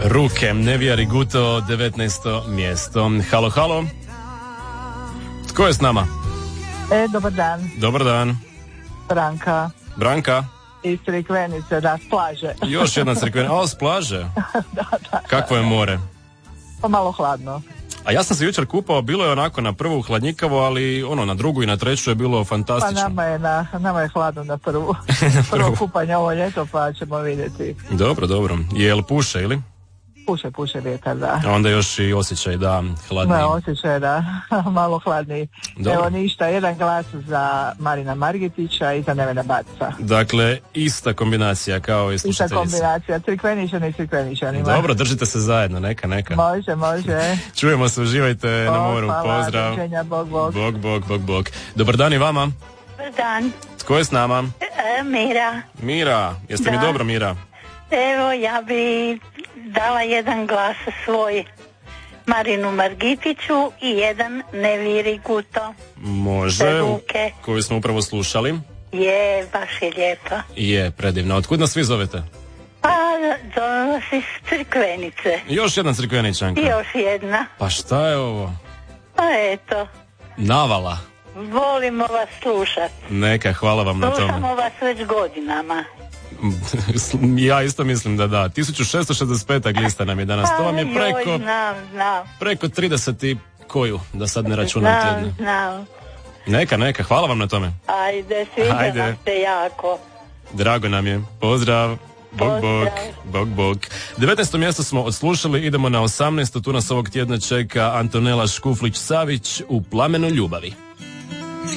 Ruke, Nevija Riguto, 19. mjesto. Halo, halo. Tko je s nama? Dobar dan. Dobar dan. Branka. Branka? Iz Crikvenice, da, s plaže. Još jedna Crikvenica. O, s plaže? Da. Kakvo je more? Pa malo hladno. A ja sam se jučer kupao, bilo je onako na prvu hladnjikavo, ali na drugu i na treću je bilo fantastično. Pa nama je hladno na prvu. Prvo kupanje ovo ljeto, pa ćemo vidjeti. Dobro. Jel puše ili? Puše vjetar, da. A onda još i osjećaj, da, hladniji. Da, osjećaj, da, malo hladniji. Dobro. Evo ništa, jedan glas za Marina Margetića i za Nevena Baca. Dakle, ista kombinacija kao i slušateljica. Ista kombinacija, Crikveničani i Crikveničanima. Dobro, držite se zajedno, neka. Može. Čujemo se, uživajte na moru, hvala, pozdrav. Druženja, bog. Bog. Dobar dan i vama. Dobar dan. Tko je s nama? Mira. Jeste mi dobro, Mira? Evo, ja bi dala jedan glas svoj Marinu Margitiću i jedan Neviri Guto. Može, koju smo upravo slušali. Je, baš je lijepa. Je, predivna. Otkud nas vi zovete? Pa, zovem vas iz Crikvenice. Još jedna Crikveničanka. Još jedna. Pa šta je ovo? Pa eto. Navala. Volimo vas slušat. Neka, hvala vam na tome. Slušamo vas već godinama. Ja isto mislim da. 1665. lista nam je danas. To vam je preko... Znam. Preko 30 i koju, da sad ne računam tjedne. Znam. Neka, hvala vam na tome. Ajde, sviđa nam se jako. Drago nam je. Pozdrav. Bog. 19. mjesto smo odslušali, idemo na 18. Tu nas ovog tjedna čeka Antonela Škuflić-Savić u Plamenu ljubavi.